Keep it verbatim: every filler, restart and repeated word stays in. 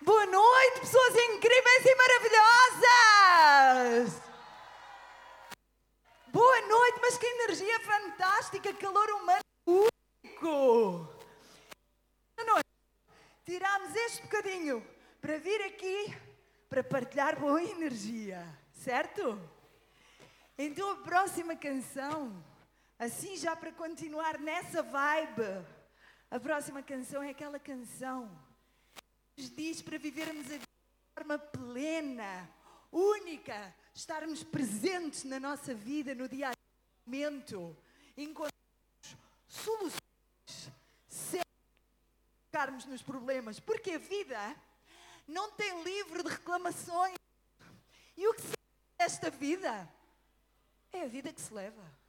Boa noite, pessoas incríveis e maravilhosas! Boa noite, mas que energia fantástica, calor humano único! Boa noite. Tirámos este bocadinho para vir aqui para partilhar boa energia, certo? Então a próxima canção, assim já para continuar nessa vibe, a próxima canção é aquela canção que nos diz para vivermos a vida de forma plena, única, estarmos presentes na nossa vida, no dia a dia, no momento, encontrarmos soluções, sem ficarmos nos problemas, porque a vida não tem livro de reclamações. E o que se esta vida é a vida que se leva.